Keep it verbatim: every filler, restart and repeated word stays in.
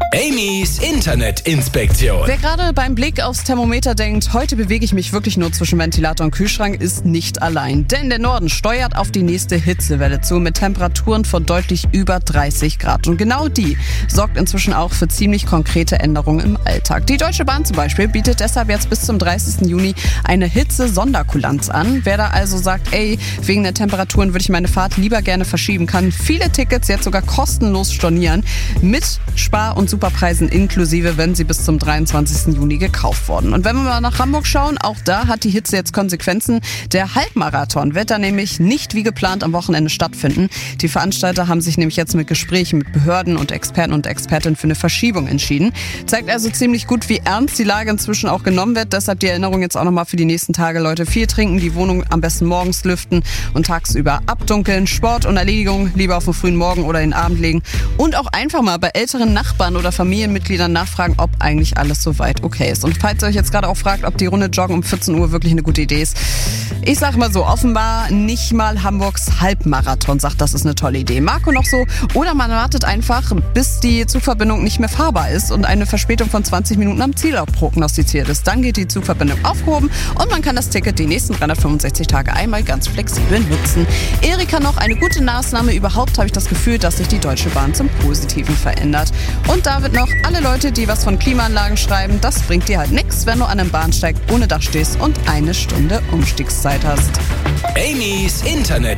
Amy's Internetinspektion. Wer gerade beim Blick aufs Thermometer denkt, heute bewege ich mich wirklich nur zwischen Ventilator und Kühlschrank, ist nicht allein. Denn der Norden steuert auf die nächste Hitzewelle zu mit Temperaturen von deutlich über dreißig Grad. Und genau die sorgt inzwischen auch für ziemlich konkrete Änderungen im Alltag. Die Deutsche Bahn zum Beispiel bietet deshalb jetzt bis zum dreißigsten Juni eine Hitze-Sonderkulanz an. Wer da also sagt, ey, wegen der Temperaturen würde ich meine Fahrt lieber gerne verschieben, kann viele Tickets jetzt sogar kostenlos stornieren mit Spar- und Superpreisen inklusive, wenn sie bis zum dreiundzwanzigsten Juni gekauft wurden. Und wenn wir mal nach Hamburg schauen, auch da hat die Hitze jetzt Konsequenzen. Der Halbmarathon wird da nämlich nicht wie geplant am Wochenende stattfinden. Die Veranstalter haben sich nämlich jetzt mit Gesprächen mit Behörden und Experten und Expertinnen für eine Verschiebung entschieden. Zeigt also ziemlich gut, wie ernst die Lage inzwischen auch genommen wird. Deshalb die Erinnerung jetzt auch nochmal für die nächsten Tage, Leute. Viel trinken, die Wohnung am besten morgens lüften und tagsüber abdunkeln. Sport und Erledigung lieber auf den frühen Morgen oder den Abend legen. Und auch einfach mal bei älteren Nachbarn oder Familienmitgliedern nachfragen, ob eigentlich alles soweit okay ist. Und falls ihr euch jetzt gerade auch fragt, ob die Runde Joggen um vierzehn Uhr wirklich eine gute Idee ist, ich sag mal so, offenbar nicht mal Hamburgs Halbmarathon sagt, das ist eine tolle Idee. Marco noch so, oder man wartet einfach, bis die Zugverbindung nicht mehr fahrbar ist und eine Verspätung von zwanzig Minuten am Ziel auch prognostiziert ist. Dann geht die Zugverbindung aufgehoben und man kann das Ticket die nächsten dreihundertfünfundsechzig Tage einmal ganz flexibel nutzen. Erika noch, eine gute Maßnahme. Überhaupt habe ich das Gefühl, dass sich die Deutsche Bahn zum Positiven verändert. Und David noch, alle Leute, die was von Klimaanlagen schreiben, das bringt dir halt nichts, wenn du an einem Bahnsteig ohne Dach stehst und eine Stunde Umstiegszeit hast. Amy's Internet